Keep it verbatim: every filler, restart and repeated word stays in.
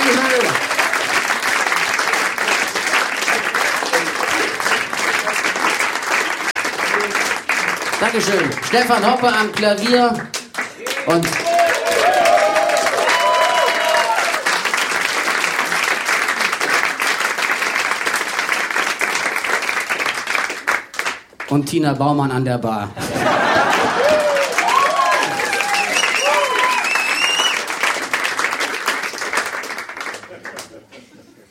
Danke. Dankeschön. Stefan Hoppe am Klavier und und Tina Baumann an der Bar.